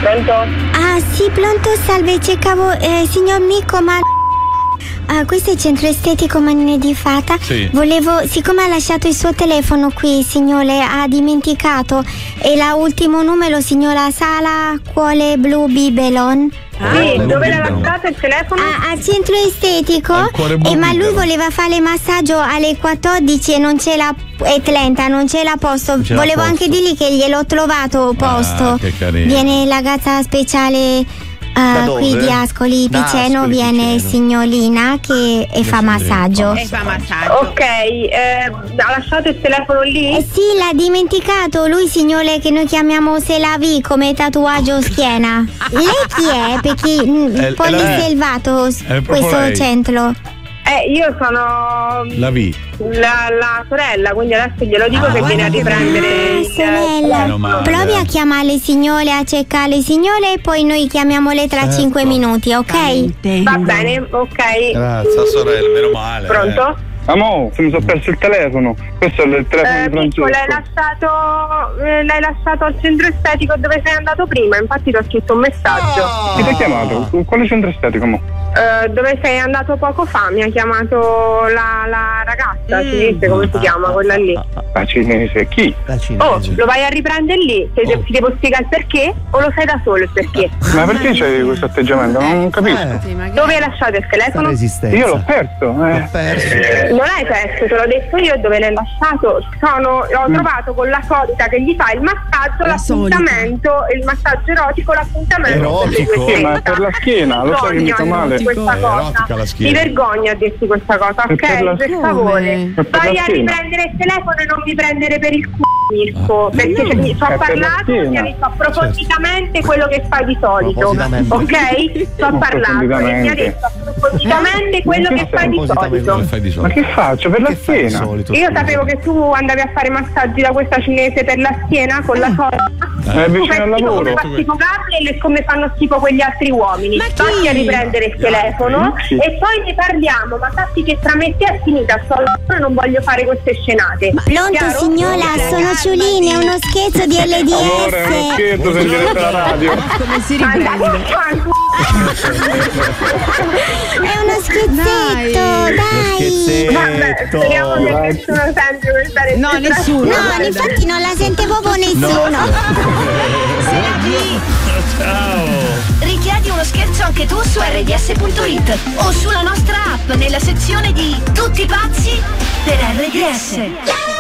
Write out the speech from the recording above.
Pronto? Ah sì, pronto, salve, cercavo signor Mirko, ma questo è il centro estetico Manine di Fata. Sì. Volevo, siccome ha lasciato il suo telefono qui, signore, ha dimenticato, e l'ultimo numero, signora Sala Cuore Blu Bibelon. Sì, dove l'ha lasciato il telefono? Al centro estetico, ma lui voleva fare massaggio alle 14 e non ce l'ha, e 30 non ce l'ha posto. Volevo anche dirgli che gliel'ho trovato posto. Che carino. Viene la ragazza speciale qui di Ascoli Piceno, viene signolina che fa massaggio. Ok, ha lasciato il telefono lì? Sì, l'ha dimenticato. Lui, signore, che noi chiamiamo Selavi come tatuaggio schiena. Lei chi è? Perché un po' riservato questo lei. centro. Io sono La V. la sorella, quindi adesso glielo dico che viene a riprendere il sorella. Provi a chiamare le signore, a cercare le signore, e poi noi chiamiamole tra 5 minuti, ok? Va bene, ok. Grazie, sorella, meno male. Pronto? Amore, se mi sono perso il telefono. Questo è il telefono di Francesco. L'hai lasciato al centro estetico dove sei andato prima, infatti ti ho scritto un messaggio. Chi ti ha chiamato? Quale centro estetico, mo? Dove sei andato poco fa, mi ha chiamato la ragazza, cinese, come si chiama quella lì? La cinese, chi? Oh, lo vai a riprendere lì? Ti devo spiegare il perché o lo sai da solo il perché? Ma perché c'hai questo atteggiamento? Non capisco. Dove hai lasciato il telefono? Io l'ho perso. Non l'hai perso, te l'ho detto io dove l'hai lasciato. Ho trovato con la solita che gli fa il massaggio, l'appuntamento, il massaggio erotico, l'appuntamento. Erotico? Sì, ma è per la schiena, lo sai che mi fa male. Questa cosa. Mi vergogno a dirti questa cosa, ok? Per favore. Vai a riprendere il telefono e non mi prendere per il culo, Mirko, perché ci ho parlato, ti ho detto approfonditamente quello che fai di solito, ok? Ci ho parlato e mi ha detto approfonditamente quello che fai di solito. Ma che faccio? Per la schiena? Io sapevo che tu andavi a fare massaggi da questa cinese per la schiena con la sola. È vicino al lavoro. Come fa schifo Gabriel e come fanno schifo quegli altri uomini. Vatti a riprendere il telefono e poi ne parliamo, ma sappi che tra me e te è finita, sto al lavoro e non voglio fare queste scenate. Pronto, chiaro? signora, sono Ciulini, è uno scherzo di LDS. Amore, è uno scherzo, sei in diretta alla radio. Come si riprende? È uno scherzetto, dai. Vabbè, speriamo che nessuno sente questa registrazione. No, nessuno. No, infatti non la sente proprio nessuno. Ciao. Richiedi uno scherzo anche tu su rds.it o sulla nostra app nella sezione di Tutti pazzi per RDS.